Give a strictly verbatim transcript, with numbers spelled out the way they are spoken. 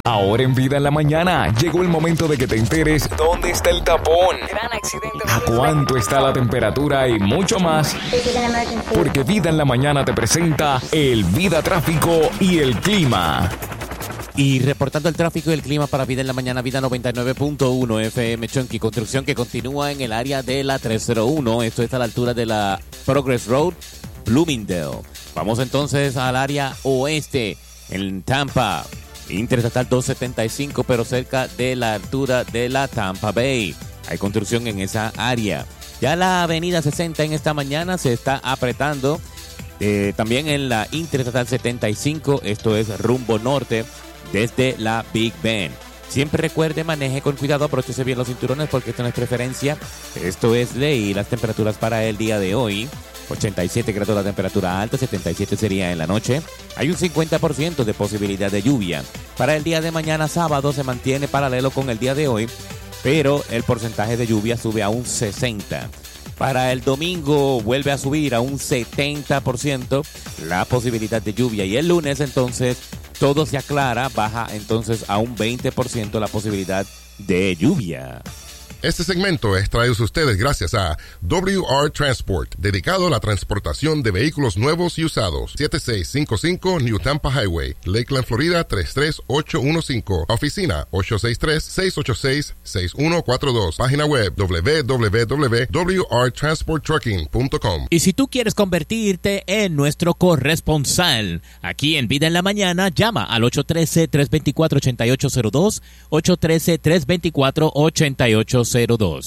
Ahora en Vida en la Mañana, llegó el momento de que te enteres dónde está el tapón, Gran accidente. a cuánto está la temperatura y mucho más. Porque Vida en la Mañana te presenta el Vida Tráfico y el Clima. Y reportando el tráfico y el clima para Vida en la Mañana, Vida noventa y nueve punto uno F M Chunky, construcción que continúa en el área de la trescientos uno. Esto está a la altura de la Progress Road, Bloomingdale. Vamos entonces al área oeste, en Tampa. Interestatal doscientos setenta y cinco, pero cerca de la altura de la Tampa Bay. Hay construcción en esa área. Ya la avenida sesenta en esta mañana se está apretando. Eh, también en la Interestatal setenta y cinco, esto es rumbo norte, desde la Big Bend. Siempre recuerde, maneje con cuidado, abróchese bien los cinturones porque esto no es preferencia, esto es ley. Las temperaturas para el día de hoy: ochenta y siete grados la temperatura alta, setenta y siete sería en la noche. Hay un cincuenta por ciento de posibilidad de lluvia. Para el día de mañana sábado se mantiene paralelo con el día de hoy, pero el porcentaje de lluvia sube a un sesenta por ciento. Para el domingo vuelve a subir a un setenta por ciento la posibilidad de lluvia. Y el lunes entonces todo se aclara, baja entonces a un veinte por ciento la posibilidad de lluvia. Este segmento es traído a ustedes gracias a W R Transport, dedicado a la transportación de vehículos nuevos y usados. siete seis cinco cinco New Tampa Highway, Lakeland, Florida tres tres ocho uno cinco. Oficina ocho seis tres, seis ocho seis, seis uno cuatro dos. Página web w w w punto w r transport trucking punto com. Y si tú quieres convertirte en nuestro corresponsal aquí en Vida en la Mañana, llama al ocho uno tres, tres dos cuatro, ocho ocho cero dos, ocho uno tres, tres dos cuatro, ocho ocho cero dos.